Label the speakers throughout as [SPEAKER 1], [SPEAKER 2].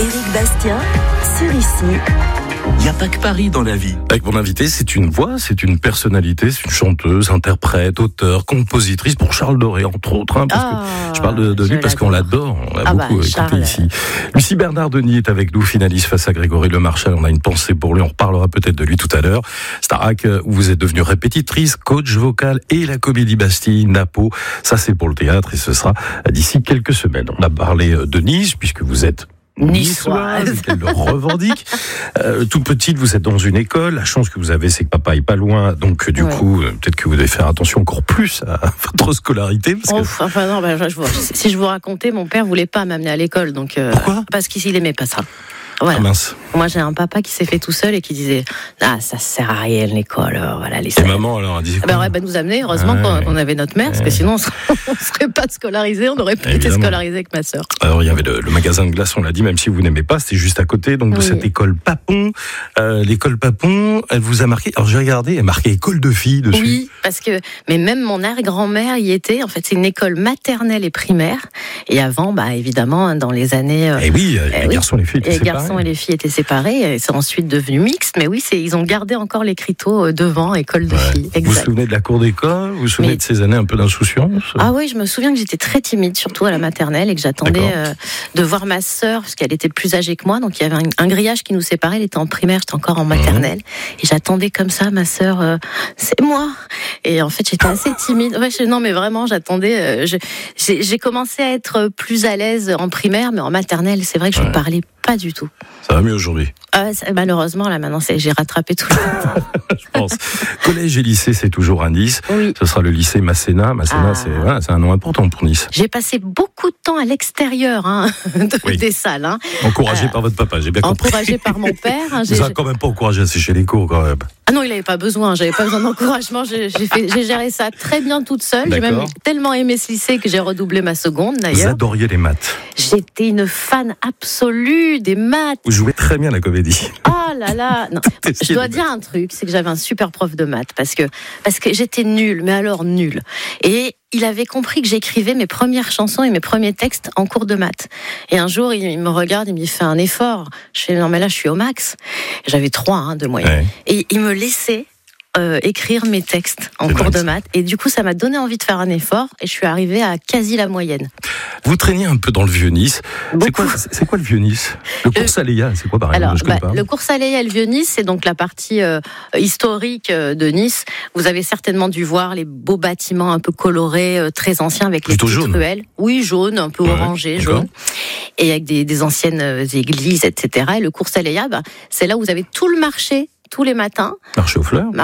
[SPEAKER 1] Éric Bastien, sur Ici.
[SPEAKER 2] Il n'y a pas que Paris dans la vie.
[SPEAKER 3] Avec mon invité, c'est une voix, c'est une personnalité, c'est une chanteuse, interprète, auteure, compositrice pour Charles Doré, entre autres. Hein, parce que je parle de lui parce qu'on l'adore, on l'a beaucoup écouté ici. Lucie Bernard-Denis est avec nous, finaliste face à Grégory Le Marchal. On a une pensée pour lui, on reparlera peut-être de lui tout à l'heure. Starac, où vous êtes devenue répétitrice, coach vocal et la Comédie Bastille, Napo. Ça, c'est pour le théâtre et ce sera d'ici quelques semaines. On a parlé de Nice, puisque vous êtes niçoise, qu'elle le revendique. Toute petite, vous êtes dans une école. La chance que vous avez, c'est que papa est pas loin. Donc, du coup, peut-être que vous devez faire attention encore plus à votre scolarité.
[SPEAKER 4] Si je vous racontais, mon père voulait pas m'amener à l'école. Donc,
[SPEAKER 3] pourquoi ?
[SPEAKER 4] Parce qu'il aimait pas ça. Voilà.
[SPEAKER 3] Ah mince.
[SPEAKER 4] Moi, j'ai un papa qui s'est fait tout seul et qui disait ça sert à rien l'école. Voilà, les
[SPEAKER 3] et maman, alors, elle disait quoi ?
[SPEAKER 4] Elle aurait nous amener. Heureusement qu'on avait notre mère, parce que sinon, on serait pas scolarisés. On n'aurait pas été scolarisés avec ma sœur.
[SPEAKER 3] Alors, il y avait le magasin de glace, on l'a dit, même si vous n'aimez pas, c'était juste à côté. Donc, de cette école Papon. L'école Papon, elle vous a marqué. Alors, j'ai regardé, elle marquait école de filles dessus.
[SPEAKER 4] Oui, parce que, mais même mon arrière-grand-mère y était. En fait, c'est une école maternelle et primaire. Et avant, évidemment, dans les années.
[SPEAKER 3] Et oui, les garçons et les filles étaient séparés.
[SPEAKER 4] Les garçons et les filles étaient séparés. Et c'est ensuite devenu mixte. Mais oui, ils ont gardé encore l'écriteau devant, école de filles. Exact.
[SPEAKER 3] Vous vous souvenez de la cour d'école ? Vous vous souvenez de ces années un peu d'insouciance ?
[SPEAKER 4] Ah oui, je me souviens que j'étais très timide, surtout à la maternelle, et que j'attendais de voir ma sœur, parce qu'elle était plus âgée que moi. Donc il y avait un grillage qui nous séparait. Elle était en primaire, j'étais encore en maternelle. Et j'attendais comme ça, ma sœur, c'est moi. Et en fait, j'étais assez timide. Non, mais vraiment, j'attendais. J'ai commencé à être plus à l'aise en primaire, mais en maternelle, c'est vrai que je ne parlais pas du tout.
[SPEAKER 3] Ça va mieux aujourd'hui ?
[SPEAKER 4] Malheureusement, là, maintenant, j'ai rattrapé tout le temps.
[SPEAKER 3] Je pense. Collège et lycée, c'est toujours à Nice.
[SPEAKER 4] Oui.
[SPEAKER 3] Ce sera le lycée Masséna. Masséna, c'est un nom important pour Nice.
[SPEAKER 4] J'ai passé beaucoup de temps à l'extérieur des salles.
[SPEAKER 3] Encouragé par votre papa, j'ai bien compris.
[SPEAKER 4] Encouragé par mon père.
[SPEAKER 3] Vous n'avez quand même pas encouragé à sécher les cours, quand même.
[SPEAKER 4] Ah non, il n'avait pas besoin. J'avais pas besoin d'encouragement. J'ai géré ça très bien toute seule. J'ai même tellement aimé ce lycée que j'ai redoublé ma seconde, d'ailleurs.
[SPEAKER 3] Vous adoriez les maths.
[SPEAKER 4] J'étais une fan absolue des maths.
[SPEAKER 3] Vous jouez très bien la comédie.
[SPEAKER 4] Oh là là. Non. Je dois dire un truc, c'est que j'avais un super prof de maths parce que j'étais nulle, mais alors nulle. Et il avait compris que j'écrivais mes premières chansons et mes premiers textes en cours de maths. Et un jour, il me regarde, il me fait un effort. Je fais non mais là je suis au max. J'avais 3 de moyenne. Ouais. Et il me laissait écrire mes textes en cours de maths. Et du coup, ça m'a donné envie de faire un effort et je suis arrivée à quasi la moyenne.
[SPEAKER 3] Vous traîniez un peu dans le Vieux-Nice. C'est quoi le Vieux-Nice ? Le cours Saléa, c'est quoi par exemple ?
[SPEAKER 4] Le cours Saléa et le Vieux-Nice, c'est donc la partie historique de Nice. Vous avez certainement dû voir les beaux bâtiments un peu colorés, très anciens avec les petites ruelles. Oui, jaune, un peu orangé, jaune. Et avec des anciennes églises, etc. Et le cours Saléa, c'est là où vous avez tout le marché tous les matins.
[SPEAKER 3] Marché aux fleurs.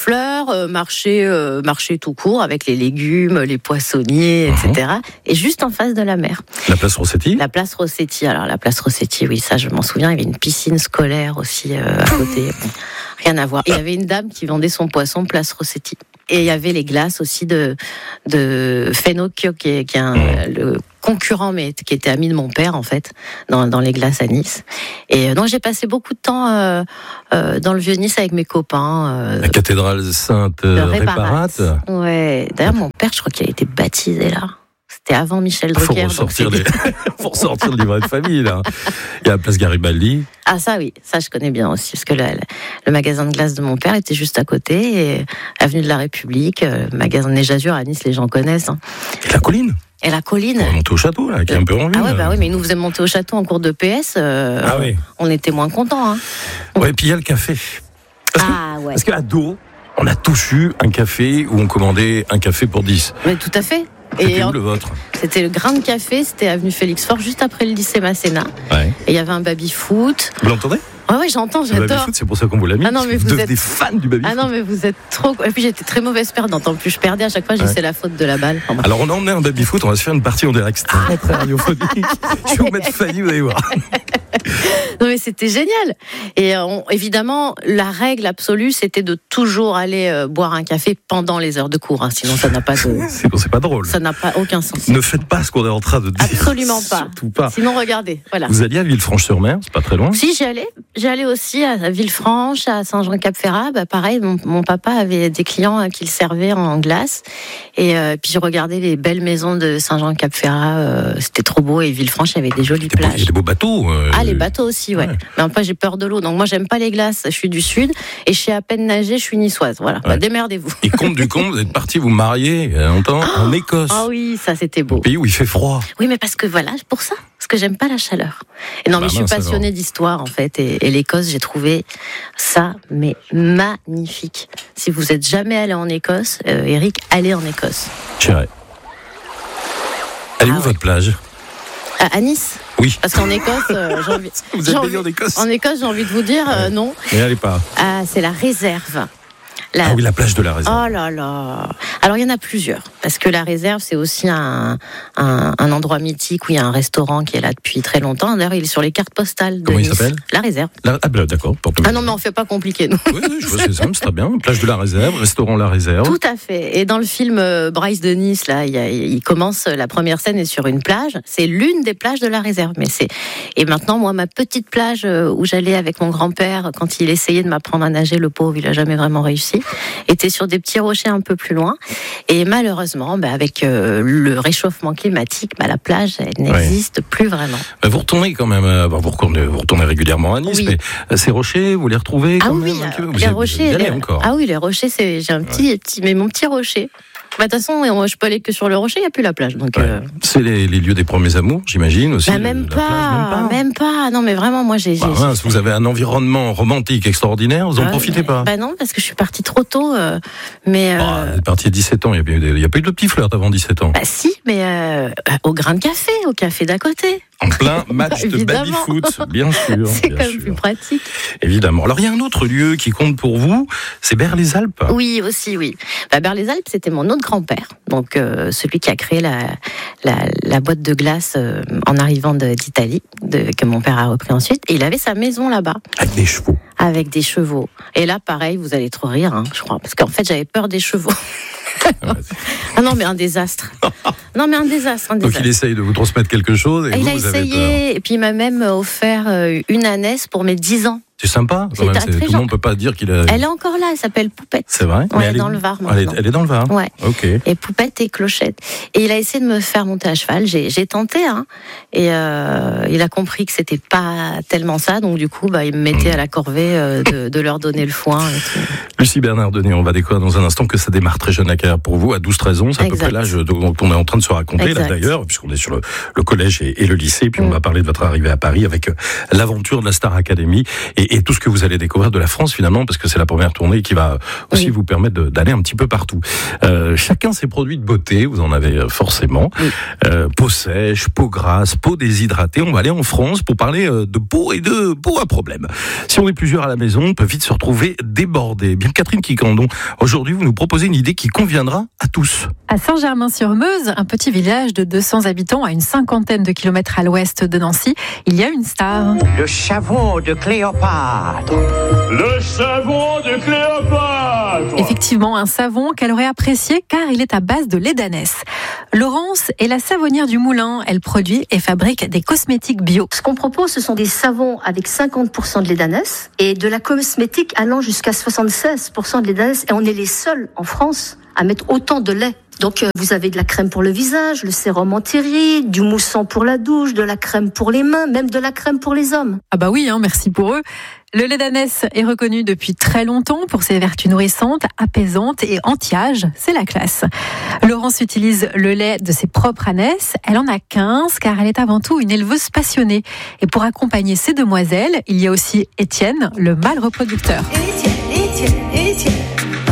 [SPEAKER 4] Marché tout court avec les légumes, les poissonniers, etc. Et juste en face de la mer.
[SPEAKER 3] La place Rossetti.
[SPEAKER 4] La place Rossetti. Alors la place Rossetti, oui, ça je m'en souviens. Il y avait une piscine scolaire aussi à côté. Rien à voir. Et il y avait une dame qui vendait son poisson place Rossetti. Et il y avait les glaces aussi de Fenocchio, qui est le concurrent, mais qui était ami de mon père, en fait, dans les glaces à Nice. Et donc, j'ai passé beaucoup de temps dans le Vieux-Nice avec mes copains.
[SPEAKER 3] La cathédrale Sainte-Réparate.
[SPEAKER 4] Ouais. D'ailleurs, mon père, je crois qu'il a été baptisé là. C'était avant Michel Drucker.
[SPEAKER 3] Faut ressortir le livret de famille, là. Il y a la place Garibaldi.
[SPEAKER 4] Ah, ça, oui. Ça, je connais bien aussi. Parce que le magasin de glace de mon père était juste à côté. Et avenue de la République, le magasin de Neige Azur à Nice, les gens connaissent.
[SPEAKER 3] Et la colline.
[SPEAKER 4] Et la colline.
[SPEAKER 3] On monter au château, là, qui est un peu en ruine.
[SPEAKER 4] Ah oui, mais nous faisions monter au château en cours de PS. On était moins contents.
[SPEAKER 3] Ouais, et puis il y a le café. Parce qu'à dos, on a tous eu un café où on commandait un café pour 10.
[SPEAKER 4] Mais tout à fait.
[SPEAKER 3] C'était où le vôtre ?
[SPEAKER 4] C'était le Grain de Café, c'était avenue Félix Faure, juste après le lycée Masséna. Ouais. Et il y avait un baby-foot.
[SPEAKER 3] Vous l'entendez ?
[SPEAKER 4] Oui, j'entends, j'adore.
[SPEAKER 3] Le baby-foot, c'est pour ça qu'on vous l'a mis.
[SPEAKER 4] Ah non, mais
[SPEAKER 3] vous êtes des fans du baby-foot.
[SPEAKER 4] Ah non, mais vous êtes trop. Et puis j'étais très mauvaise perdante. En plus, je perdais à chaque fois, c'est la faute de la balle.
[SPEAKER 3] Alors, on a emmené un baby-foot, on va se faire une partie en direct. C'est très radiophonique. Je vais vous mettre Fanny, vous allez voir.
[SPEAKER 4] Non, mais c'était génial. Et évidemment, la règle absolue, c'était de toujours aller boire un café pendant les heures de cours. Hein, sinon, ça n'a pas de...
[SPEAKER 3] C'est pas drôle.
[SPEAKER 4] Ça n'a pas aucun sens.
[SPEAKER 3] Ne faites pas ce qu'on est en train de dire.
[SPEAKER 4] Absolument pas.
[SPEAKER 3] Surtout pas.
[SPEAKER 4] Sinon, regardez. Voilà.
[SPEAKER 3] Vous alliez à Villefranche-sur-Mer, c'est pas très loin?
[SPEAKER 4] Si, j'y allais. J'y allais aussi à Villefranche, à Saint-Jean-Cap-Ferrat. Pareil, mon papa avait des clients qui le servaient en glace. Et puis, je regardais les belles maisons de Saint-Jean-Cap-Ferrat. C'était trop beau. Et Villefranche, il y avait des jolies plages.
[SPEAKER 3] Il y a des beaux bateaux.
[SPEAKER 4] Les bateaux aussi, ouais. Mais après, j'ai peur de l'eau. Donc, moi, j'aime pas les glaces. Je suis du Sud. Et je sais à peine nager. Je suis niçoise. Voilà. Ouais. Démerdez-vous.
[SPEAKER 3] Et compte du compte, vous êtes parti vous marier en Écosse.
[SPEAKER 4] Ah oui, ça, c'était beau.
[SPEAKER 3] Un pays où il fait froid.
[SPEAKER 4] Oui, mais parce que voilà, pour ça. Parce que j'aime pas la chaleur. Et non, mais je suis passionnée d'histoire, en fait. Et l'Écosse, j'ai trouvé ça, mais magnifique. Si vous êtes jamais allé en Écosse, Eric, allez en Écosse.
[SPEAKER 3] J'irai. Elle est où votre plage? À
[SPEAKER 4] Nice.
[SPEAKER 3] Oui.
[SPEAKER 4] Parce qu'en Écosse,
[SPEAKER 3] vous êtes baigné en Écosse?
[SPEAKER 4] En Écosse, j'ai envie de vous dire non.
[SPEAKER 3] Mais allez pas.
[SPEAKER 4] C'est la réserve.
[SPEAKER 3] Ah oui, la plage de la réserve.
[SPEAKER 4] Oh là là. Alors, il y en a plusieurs. Parce que la réserve, c'est aussi un endroit mythique où il y a un restaurant qui est là depuis très longtemps. D'ailleurs, il est sur les cartes postales de
[SPEAKER 3] Comment
[SPEAKER 4] Nice.
[SPEAKER 3] Il s'appelle?
[SPEAKER 4] La réserve.
[SPEAKER 3] D'accord.
[SPEAKER 4] Non, mais on ne fait pas compliqué, nous.
[SPEAKER 3] Oui, je vois, c'est simple, c'est très bien. Plage de la réserve, restaurant La Réserve.
[SPEAKER 4] Tout à fait. Et dans le film Bryce de Nice, là, il commence, la première scène est sur une plage. C'est l'une des plages de la réserve. Et maintenant, moi, ma petite plage où j'allais avec mon grand-père, quand il essayait de m'apprendre à nager, le pauvre, il n'a jamais vraiment réussi, était sur des petits rochers un peu plus loin. Et malheureusement, avec le réchauffement climatique, la plage, elle n'existe plus vraiment.
[SPEAKER 3] Vous retournez quand même, vous retournez régulièrement à Nice,
[SPEAKER 4] oui.
[SPEAKER 3] Mais ces rochers, vous les retrouvez quand même un peu?
[SPEAKER 4] Les rochers,
[SPEAKER 3] encore.
[SPEAKER 4] Ah oui, les rochers, j'ai un petit, mais mon petit rocher. De toute façon, je peux aller que sur le rocher, il n'y a plus la plage. Donc,
[SPEAKER 3] c'est les lieux des premiers amours, j'imagine aussi.
[SPEAKER 4] Même pas. Non, mais vraiment, moi,
[SPEAKER 3] vous avez un environnement romantique extraordinaire, vous n'en profitez pas?
[SPEAKER 4] Non, parce que je suis partie trop tôt. Vous
[SPEAKER 3] êtes partie à 17 ans, il n'y a pas eu de petit flirt avant 17 ans.
[SPEAKER 4] Si, mais au grain de café, au café d'à côté.
[SPEAKER 3] En plein match de baby-foot, bien sûr.
[SPEAKER 4] C'est quand même plus pratique.
[SPEAKER 3] Évidemment. Alors, il y a un autre lieu qui compte pour vous, c'est Berre-les-Alpes.
[SPEAKER 4] Oui, aussi, oui. Berre-les-Alpes, c'était mon autre grand-père. Donc, celui qui a créé la boîte de glace en arrivant d'Italie, que mon père a repris ensuite. Et il avait sa maison là-bas. Avec des chevaux. Et là, pareil, vous allez trop rire, je crois. Parce qu'en fait, j'avais peur des chevaux. Non, mais un désastre. Donc
[SPEAKER 3] il essaye de vous transmettre quelque chose et
[SPEAKER 4] il a
[SPEAKER 3] avez
[SPEAKER 4] essayé,
[SPEAKER 3] peur.
[SPEAKER 4] Et puis il m'a même offert une ânesse pour mes 10 ans.
[SPEAKER 3] C'est sympa, quand même. Tout le monde ne peut pas dire qu'il a...
[SPEAKER 4] Elle est encore là, elle s'appelle Poupette.
[SPEAKER 3] C'est vrai?
[SPEAKER 4] Ouais, elle est dans le Var maintenant.
[SPEAKER 3] Elle est dans le Var?
[SPEAKER 4] Ouais.
[SPEAKER 3] Ok.
[SPEAKER 4] Et Poupette et Clochette. Et il a essayé de me faire monter à cheval. J'ai tenté, et il a compris que c'était pas tellement ça. Donc du coup, il me mettait à la corvée de leur donner le foin. Et tout.
[SPEAKER 3] Lucie Bernard-Denis, on va découvrir dans un instant que ça démarre très jeune la carrière pour vous, à 12-13 ans. C'est à peu près l'âge dont on est en train de se raconter, là d'ailleurs, puisqu'on est sur le collège et le lycée. Puis on va parler de votre arrivée à Paris avec l'aventure de la Star Academy et tout ce que vous allez découvrir de la France finalement, parce que c'est la première tournée qui va aussi vous permettre d'aller un petit peu partout. Chacun ses produits de beauté, vous en avez forcément. Peau sèche, peau grasse, peau déshydratée. On va aller en France pour parler de peau et de peau à problème. Si on est plusieurs à la maison, on peut vite se retrouver débordé. Bien Catherine Quicandon, aujourd'hui vous nous proposez une idée qui conviendra à tous.
[SPEAKER 5] À Saint-Germain-sur-Meuse, un petit village de 200 habitants à une 50aine de kilomètres à l'ouest de Nancy, il y a une star.
[SPEAKER 6] Le savon de Cléopâtre.
[SPEAKER 7] Le savon de Cléopâtre.
[SPEAKER 5] Effectivement, un savon qu'elle aurait apprécié car il est à base de lait d'ânesse. Laurence est la savonnière du moulin. Elle produit et fabrique des cosmétiques bio.
[SPEAKER 8] Ce qu'on propose, ce sont des savons avec 50% de lait d'ânesse et de la cosmétique allant jusqu'à 76% de lait d'ânesse. Et on est les seuls en France à mettre autant de lait. Donc vous avez de la crème pour le visage, le sérum anti-rides, du moussant pour la douche, de la crème pour les mains, même de la crème pour les hommes.
[SPEAKER 5] Ah bah oui, merci pour eux. Le lait d'ânesse est reconnu depuis très longtemps pour ses vertus nourrissantes, apaisantes et anti-âge. C'est la classe. Laurence utilise le lait de ses propres ânesses. Elle en a 15 car elle est avant tout une éleveuse passionnée. Et pour accompagner ces demoiselles, il y a aussi Étienne, le mâle reproducteur. Laurence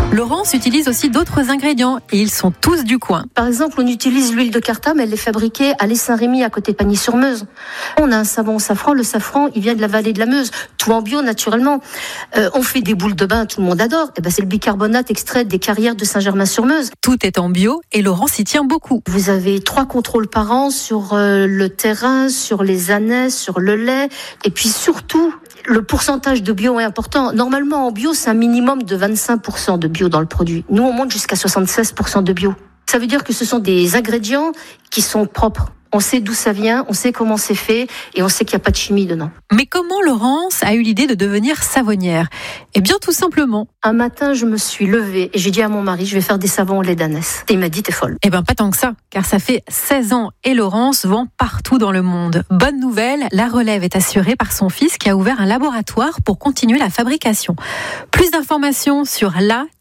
[SPEAKER 5] Laurence utilise aussi d'autres ingrédients et ils sont tous du coin.
[SPEAKER 8] Par exemple, on utilise l'huile de Carta, mais elle est fabriquée à l'Est-Saint-Rémy, à côté de Pagny-sur-Meuse. On a un savon au safran. Le safran, il vient de la vallée de la Meuse. Tout en bio, naturellement. On fait des boules de bain, tout le monde adore. Et c'est le bicarbonate extrait des carrières de Saint-Germain-sur-Meuse.
[SPEAKER 5] Tout est en bio et Laurence y tient beaucoup.
[SPEAKER 8] Vous avez 3 contrôles par an sur le terrain, sur les anettes, sur le lait. Et puis surtout, le pourcentage de bio est important. Normalement, en bio, c'est un minimum de 25% de bio dans le produit. Nous, on monte jusqu'à 76% de bio. Ça veut dire que ce sont des ingrédients qui sont propres. On sait d'où ça vient, on sait comment c'est fait et on sait qu'il n'y a pas de chimie dedans.
[SPEAKER 5] Mais comment Laurence a eu l'idée de devenir savonnière ? Eh bien, tout simplement.
[SPEAKER 8] Un matin, je me suis levée et j'ai dit à mon mari, je vais faire des savons au lait d'ânesse. Et il m'a dit, t'es folle.
[SPEAKER 5] Eh bien, pas tant que ça, car ça fait 16 ans et Laurence vend partout dans le monde. Bonne nouvelle, la relève est assurée par son fils qui a ouvert un laboratoire pour continuer la fabrication. Plus d'informations sur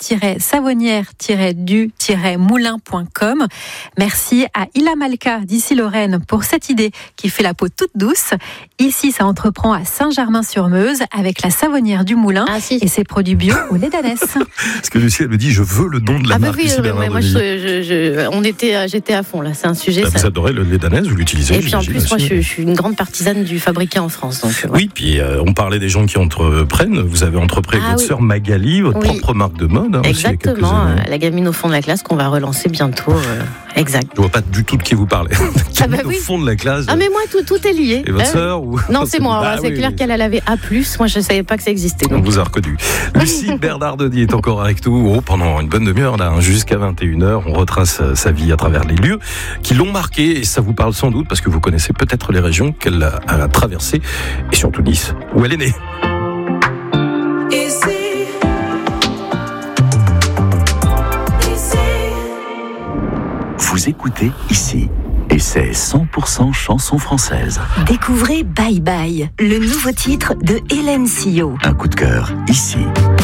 [SPEAKER 5] la-savonnière-du-moulin.com. Merci à Ila Malka d'ici Lorraine pour cette idée qui fait la peau toute douce. Ici, ça entreprend à Saint-Germain-sur-Meuse avec la savonnière du Moulin et ses produits bio au lait d'ânesse.
[SPEAKER 3] Parce que Lucie, elle me dit, je veux le nom de la marque.
[SPEAKER 4] Moi, j'étais à fond là. C'est un sujet.
[SPEAKER 3] Vous adorez le lait d'ânesse, vous l'utilisez.
[SPEAKER 4] Et puis en plus, moi, je suis une grande partisane du fabriqué en France. Donc, ouais.
[SPEAKER 3] Oui, puis on parlait des gens qui entreprennent. Vous avez entrepris avec votre sœur Magali, votre propre marque de mode.
[SPEAKER 4] Exactement, la gamine au fond de la classe qu'on va relancer bientôt. Exact.
[SPEAKER 3] Je vois pas du tout de qui vous parlez. Au fond de la classe.
[SPEAKER 4] Ah mais moi tout est lié.
[SPEAKER 3] Et votre sœur ou...
[SPEAKER 4] Non, c'est moi. C'est clair qu'elle avait A+. Moi je savais pas que ça existait.
[SPEAKER 3] Donc. On vous a reconnu. Lucie Bernardoni est encore avec nous pendant une bonne demi-heure là, jusqu'à 21h. On retrace sa vie à travers les lieux qui l'ont marqué et ça vous parle sans doute parce que vous connaissez peut-être les régions qu'elle a traversées et surtout Nice où elle est née.
[SPEAKER 2] Vous écoutez ici, et c'est 100% chanson française.
[SPEAKER 1] Découvrez Bye Bye, le nouveau titre de Hélène Sillot.
[SPEAKER 2] Un coup de cœur, ici.